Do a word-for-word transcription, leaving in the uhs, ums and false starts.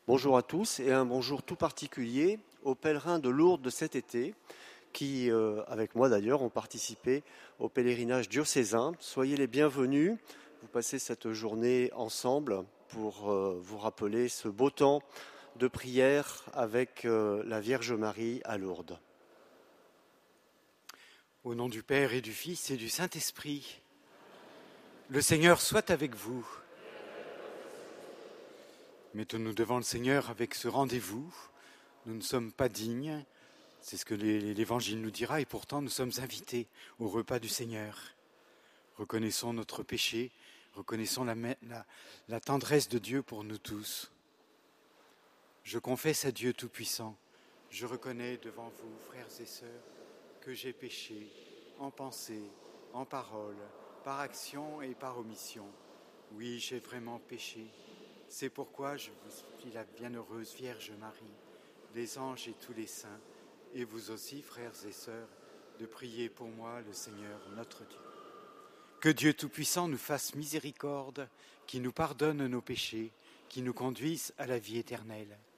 Bonjour à tous et un bonjour tout particulier aux pèlerins de Lourdes de cet été qui, euh, avec moi d'ailleurs, ont participé au pèlerinage diocésain. Soyez les bienvenus. Vous passez cette journée ensemble pour euh, vous rappeler ce beau temps de prière avec euh, la Vierge Marie à Lourdes. Au nom du Père et du Fils et du Saint-Esprit, le Seigneur soit avec vous. Mettons-nous devant le Seigneur avec ce rendez-vous. Nous ne sommes pas dignes, c'est ce que l'Évangile nous dira, et pourtant nous sommes invités au repas du Seigneur. Reconnaissons notre péché, reconnaissons la, la, la tendresse de Dieu pour nous tous. Je confesse à Dieu Tout-Puissant, je reconnais devant vous, frères et sœurs, que j'ai péché en pensée, en parole, par action et par omission. Oui, j'ai vraiment péché. C'est pourquoi je vous supplie la bienheureuse Vierge Marie, les anges et tous les saints, et vous aussi, frères et sœurs, de prier pour moi le Seigneur notre Dieu. Que Dieu Tout-Puissant nous fasse miséricorde, qui nous pardonne nos péchés, qui nous conduise à la vie éternelle.